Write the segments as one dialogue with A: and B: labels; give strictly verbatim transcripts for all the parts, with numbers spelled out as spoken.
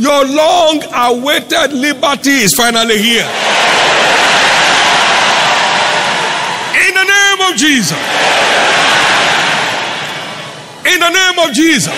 A: Your long-awaited liberty is finally here. In the name of Jesus. In the name of Jesus.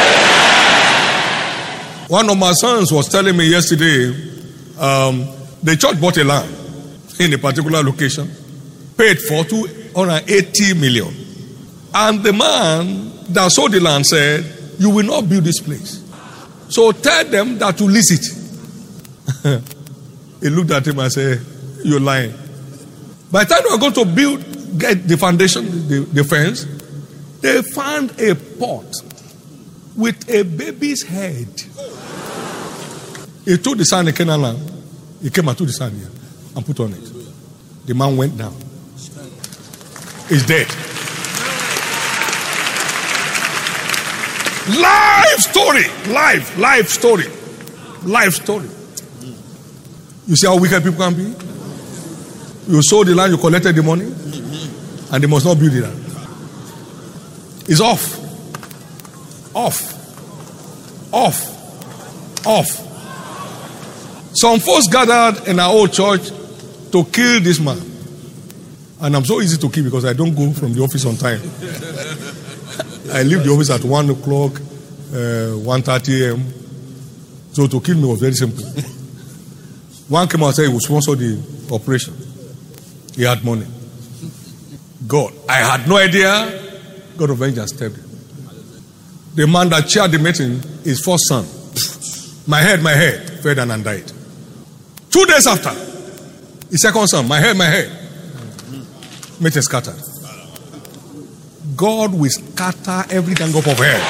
A: One of my sons was telling me yesterday, um, the church bought a land in a particular location, paid for two hundred eighty million. And the man that sold the land said, you will not build this place. So tell them that you lease it. He looked at him and said, you're lying. By the time they were going to build, get the foundation, the, the fence, they found a pot with a baby's head. He took the sand in Canaan land. He came and took the sand here and put on it. The man went down. He's dead. Life story. Life. Life story. Life story. You see how wicked people can be? You sold the land, you collected the money, and they must not build the land. It's off. Off. Off. Off. Some folks gathered in our old church to kill this man. And I'm so easy to kill because I don't go from the office on time. I leave the office at one o'clock, uh, one thirty a.m. So to kill me was very simple. One came out and said he would sponsor the operation. He had money. God. I had no idea. God of vengeance stepped in. The man that chaired the meeting, his first son. My head, my head, fell down and died. Two days after, his second son, my head, my head, meeting scattered. God will scatter every gang up of hell.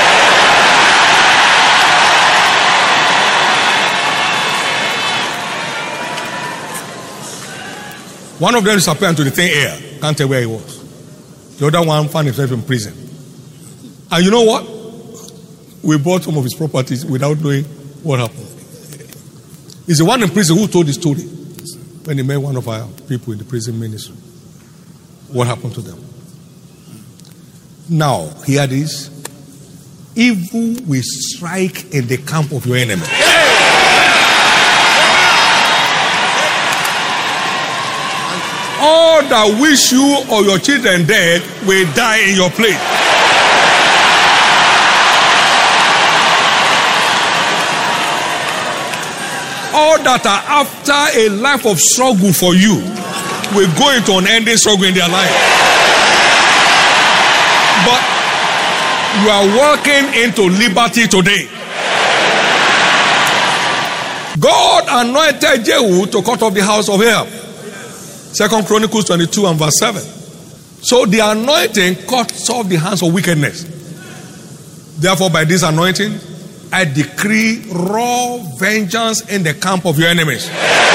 A: One of them disappeared into the thin air. Can't tell where he was. The other one found himself in prison. And you know what? We bought some of his properties without knowing what happened. It's the one in prison who told the story when he met one of our people in the prison ministry. What happened to them? Now, hear this. Evil will strike in the camp of your enemy. All that wish you or your children dead will die in your place. All that are after a life of struggle for you will go into an ending struggle in their life. But you are walking into liberty today. God anointed Jehu to cut off the house of Ahab. Second Chronicles twenty-two and verse seven. So the anointing cuts off the hands of wickedness. Therefore, by this anointing, I decree raw vengeance in the camp of your enemies.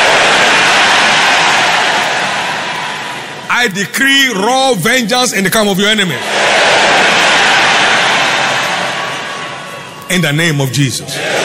A: I decree raw vengeance in the camp of your enemies. In the name of Jesus.